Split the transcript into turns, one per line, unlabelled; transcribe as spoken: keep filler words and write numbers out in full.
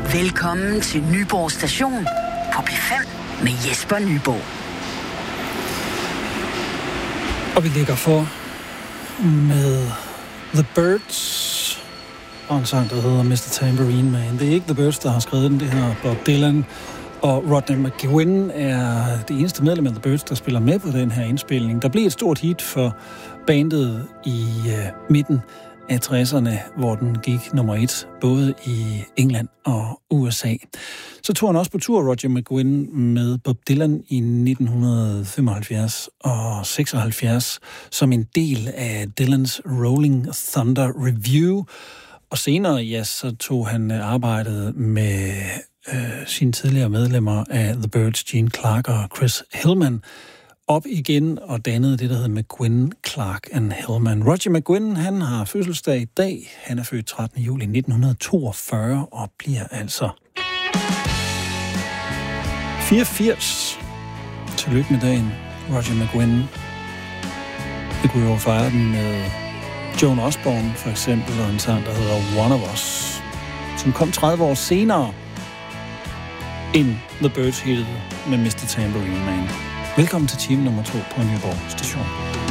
Velkommen til Nyborg Station på P fem med Jesper Nyborg.
Og vi ligger for med The Byrds og en sang, der hedder mister Tambourine Man. Det er ikke The Byrds, der har skrevet den, det her Bob Dylan. Og Rodney McGuinn er det eneste medlem af The Byrds, der spiller med på den her indspilning. Der blev et stort hit for bandet i uh, midten af tresserne, hvor den gik nummer et, både i England og U S A. Så tog han også på tur, Roger McGuinn, med Bob Dylan i nitten femoghalvfjerds og seksoghalvfjerds, som en del af Dylans Rolling Thunder Review. Og senere, ja, så tog han arbejdet med øh, sine tidligere medlemmer af The Byrds, Gene Clark og Chris Hillman, op igen og dannede det, der hedder McGuinn, Clark and Hillman. Roger McGuinn, han har fødselsdag i dag. Han er født trettende juli nitten toogfyrre og bliver altså fireogfirs. Tillykke med dagen, Roger McGuinn. Vi kunne jo fejre den med Joan Osborne, for eksempel, og en sang, der hedder One of Us, som kom tredive år senere end The Byrds hittet med mister Tambourine Man. Velkommen til time nummer to på Nyborg Station.